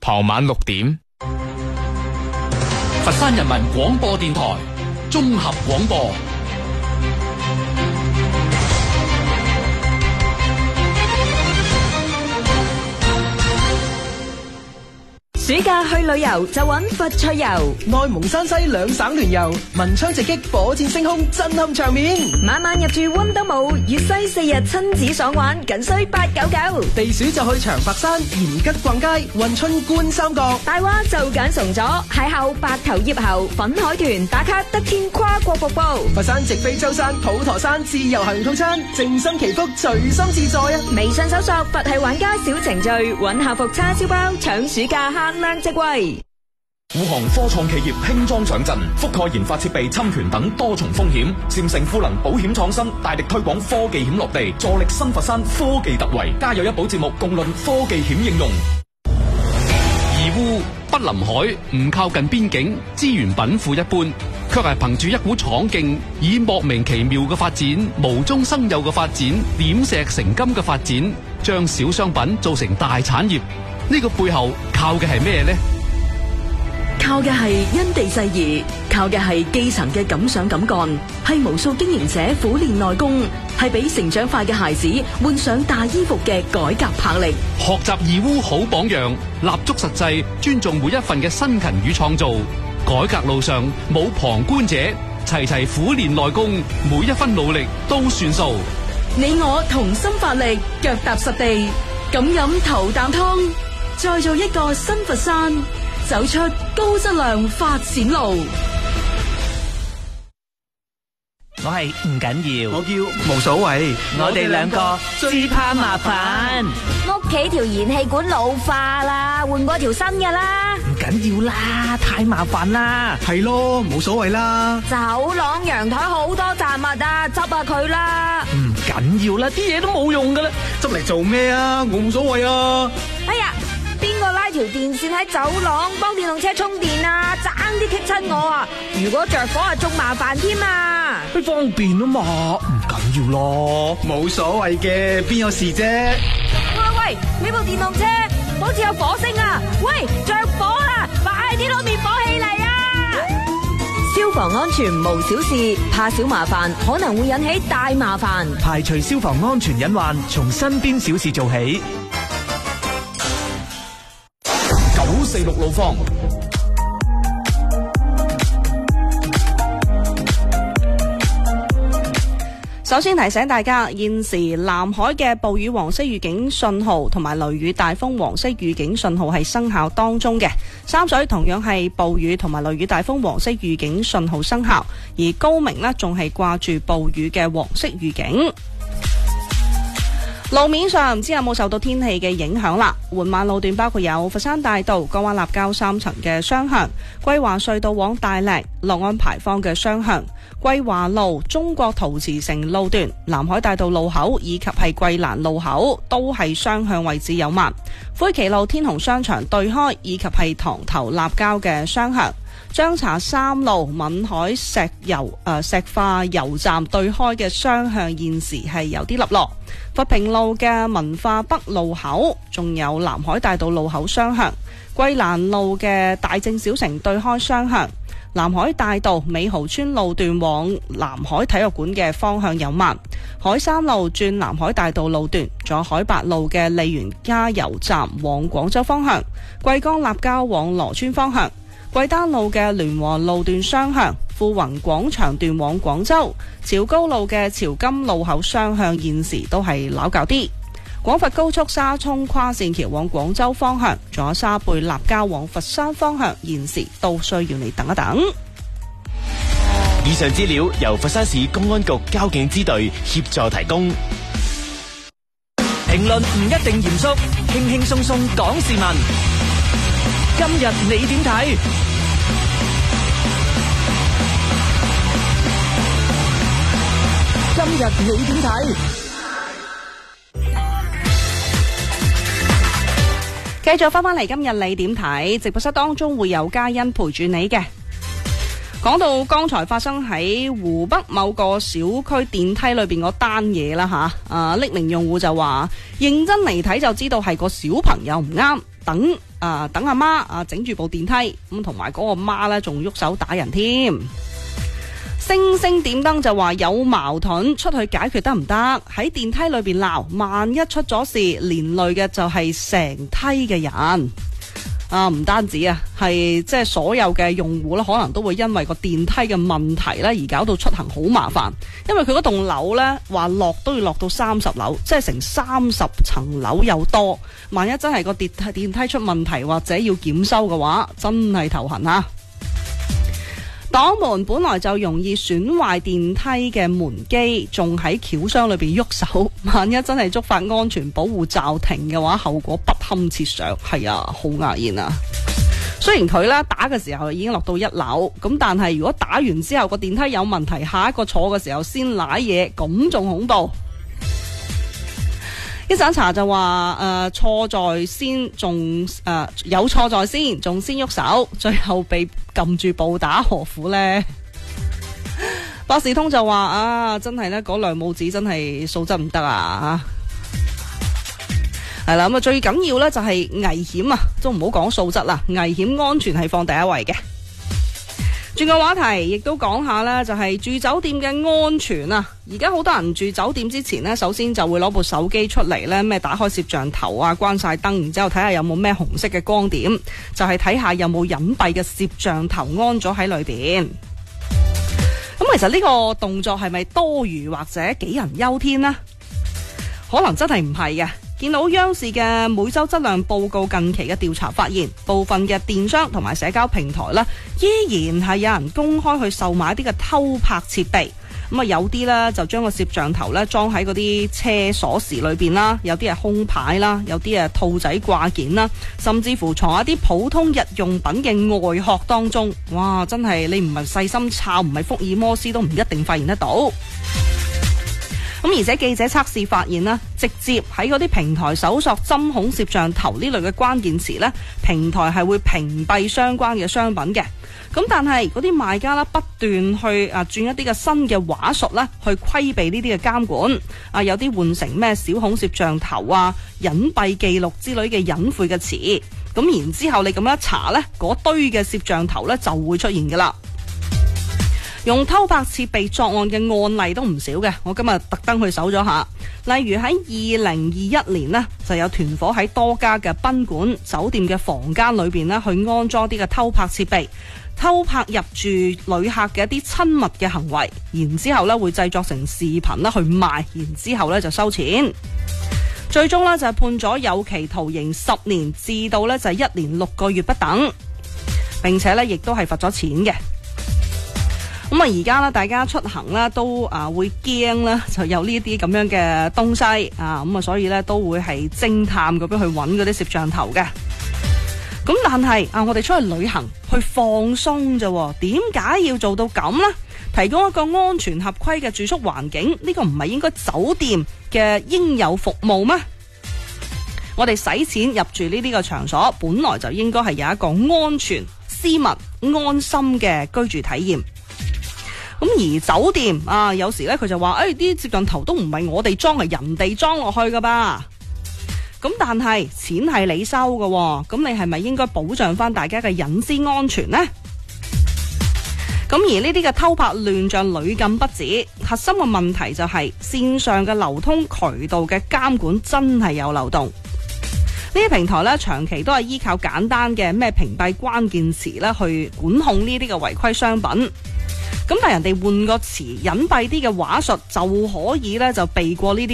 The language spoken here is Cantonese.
傍晚6點。 佛山人民廣播電台綜合廣播。 暑假去旅遊就揾佛趣遊， 內蒙山西兩省聯遊，文昌直擊，火箭升空，震撼場面。 晚晚入住溫都姆，粵西4日親子爽玩，僅需899。 避暑就去長白山、延吉逛街，運春觀三角。 大蛙就揀崇左，邂逅白頭葉猴，粉海豚打卡得天跨國瀑布。 佛山直飛舟山、普陀山自由行套餐，靜心祈福，隨心自在啊！ 微信搜索佛系玩家小程序，揾下服叉燒包，搶暑假限量席位。 滬杭科創企業輕裝上陣，覆蓋研發設備侵權等多重風險，禪誠賦能保險創新，大力推廣科技險落地，助力新佛山科技突圍。家有一寶節目共論科技險應用。 義烏不臨海，唔靠近邊境，資源稟賦一般，卻係憑住一股闖勁，以莫名其妙嘅發展、無中生有嘅發展、點石成金嘅發展，將小商品做成大產業。呢個背後靠嘅係咩呢？ 靠嘅係因地制宜，靠嘅係基層嘅敢想敢幹，係無數經營者苦練內功，係俾成長快嘅孩子換上大衣服嘅改革魄力。 學習義烏好榜樣，立足實際，尊重每一份嘅辛勤與創造。改革路上冇旁觀者，齊齊苦練內功，每一分努力都算數。 你我同心發力，腳踏實地，敢飲頭啖湯，再做一個新佛山，走出高質量發展路。 我係唔緊要， 我叫無所謂。 我哋兩個最怕麻煩。 屋企條燃氣管老化啦，換過條新嘅啦。 唔緊要啦，太麻煩啦。 係咯，冇所謂啦。 走廊陽台好多雜物啊，執下佢啦。 唔緊要啦，啲嘢都冇用噶啦。 執嚟做咩啊？我冇所謂啊。 哎呀，邊個拉條電線喺走廊幫電動車充電啊？爭啲棘親我啊！如果着火啊，仲麻煩添啊！ 佢方便啊嘛，唔緊要咯。 冇所謂嘅，邊有事啫？ 喂，呢部電動車好似有火星啊！喂，着火啦！快啲攞滅火器嚟啊！ 消防安全無小事，怕小麻煩可能會引起大麻煩。 排除消防安全隱患，從身邊小事做起。 946路況。 首先提醒大家，現時南海嘅暴雨黃色預警信號同埋雷雨大風黃色預警信號係生效當中嘅。三水同樣係暴雨同埋雷雨大風黃色預警信號生效，而高明呢仲係掛住暴雨嘅黃色預警。路面上唔知有冇受到天氣嘅影響啦，緩慢路段包括有佛山大道江灣立交3層嘅雙向、歸華隧道往大瀝樂安牌坊嘅雙向、歸華路中國陶瓷城路段、南海大道路口以及係桂蘭路口都係雙向位置有慢，灰旗路天虹商場對開以及係塘頭立交嘅雙向、張茶3路岷海石化油站對開嘅雙向現時係有啲凹落，佛平路嘅文化北路口，仲有南海大道路口雙向，桂蘭路嘅大正小城對開雙向，南海大道美豪村路段往南海體育館嘅方向有慢，海山路轉南海大道路段，仲有海八路嘅利園加油站往廣州方向，桂江立交往羅村方向，桂丹路嘅聯和路段雙向，富宏廣場段往廣州，潮高路嘅潮金路口雙向現時都係扭較啲。廣佛高速沙涌跨線橋往廣州方向，仲有沙貝立交往佛山方向現時都需要你等一等。 以上資料由佛山市公安局交警支隊協助提供。 評論唔一定嚴肅，輕輕鬆鬆講市民。今日你點睇？ 今日你點睇？ 繼續翻嚟，今日你點睇？直播室當中會有嘉欣陪住你嘅。講到剛才發生喺湖北某個小區電梯裏邊嗰單嘢啦吓，匿名用戶就話認真嚟睇就知道係個小朋友唔啱， 等阿媽整住部電梯，咁同埋嗰個媽呢仲喐手打人添。星星點燈就話有矛盾出去解決得唔得？喺電梯裏邊鬧，萬一出咗事，連累嘅就係成梯嘅人。唔單止係即係所有嘅用戶咧，可能都會因為個電梯嘅問題咧而搞到出行好麻煩。因為佢嗰棟樓咧話落都要落到30樓，即係成30層樓又多。萬一真係個電梯出問題或者要檢修嘅話，真係頭痕啊！擋門本來就容易損壞電梯嘅門機，仲喺轎箱裏邊喐手，萬一真係觸發安全保護驟停嘅話，後果不堪設想。係啊，好牙煙啊！雖然佢咧打嘅時候已經落到1樓，咁但係如果打完之後個電梯有問題，下一個坐嘅時候先瀨嘢，咁仲恐怖。一盞茶就話錯在先，仲有錯在先，仲先喐手，最後被撳住暴打，何苦呢？百事通就話真係呢嗰兩母子真係素質唔得啊！係啦，咁最緊要呢就係危險啊，都唔好講素質啦，危險安全係放第一位嘅。轉個話題，亦都講下呢就係住酒店嘅安全啊！而家好多人住酒店之前呢，首先就會攞部手機出嚟呢，咩打開攝像頭啊，關晒燈，然之後睇下有冇咩紅色嘅光點，就係睇下有冇隱蔽嘅攝像頭安咗喺裏邊。咁其實呢個動作係咪多餘或者杞人憂天呢？可能真係唔係嘅。見到央視嘅每周質量報告近期嘅調查發現，部分嘅電商同埋社交平台呢，依然係有人公開去售賣一啲嘅偷拍設備。咁有啲呢就將個攝像頭呢裝喺嗰啲車鎖匙裏邊啦，有啲係空牌啦，有啲係兔仔掛件啦，甚至乎藏一啲普通日用品嘅外殼當中。哇！真係你唔係細心抄，唔係福爾摩斯都唔一定發現得到。而且記者測試發現啦，直接喺嗰啲平台搜索針孔攝像頭呢類嘅關鍵詞呢，平台係會屏蔽相關嘅商品嘅。咁但係嗰啲賣家啦，不斷去轉一啲嘅新嘅話術啦，去規避呢啲嘅監管。有啲換成咩小孔攝像頭啊、隱蔽記錄之類嘅隱晦嘅詞。咁然之後你咁樣一查呢，嗰堆嘅攝像頭呢就會出現噶啦。用偷拍設備作案嘅案例都唔少嘅，我今日特登去搜咗下。例如喺2021年呢，就有團伙喺多家嘅賓館、酒店嘅房間裏邊呢，去安裝啲嘅偷拍設備，偷拍入住旅客嘅一啲親密嘅行為，然之後呢會製作成視頻啦去賣，然之後呢就收錢。最終呢就係判咗有期徒刑10年至到呢就係1年6個月不等，並且呢亦都係罰咗錢嘅。咁而家咧，大家出行咧都會驚啦，就有呢啲咁樣嘅東西咁所以咧都會係偵探咁樣去揾嗰啲攝像頭嘅。咁但係我哋出去旅行去放鬆啫，點解要做到咁呢？提供一個安全合規嘅住宿環境，呢個唔係應該酒店嘅應有服務咩？我哋使錢入住呢啲嘅場所，本來就應該係有一個安全、私密、安心嘅居住體驗。咁而酒店有時咧佢就話啲攝像頭都唔係我哋裝，係人哋裝落去噶吧。咁但係錢係你收嘅，咁你係咪應該保障翻大家嘅隱私安全呢？咁而呢啲嘅偷拍亂象屢禁不止，核心嘅問題就係線上嘅流通渠道嘅監管真係有漏洞。呢啲平台咧長期都係依靠簡單嘅咩屏蔽關鍵詞咧去管控呢啲嘅違規商品。咁但係人哋換個詞隱蔽啲嘅話術就可以咧就避過呢啲